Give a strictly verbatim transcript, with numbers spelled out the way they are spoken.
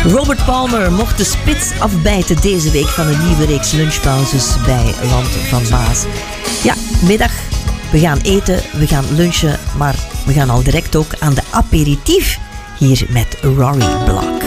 Robert Palmer mocht de spits afbijten deze week van een nieuwe reeks lunchpauzes bij Land van Baas. Ja, middag. We gaan eten, we gaan lunchen, maar we gaan al direct ook aan de aperitief hier met Rory Block.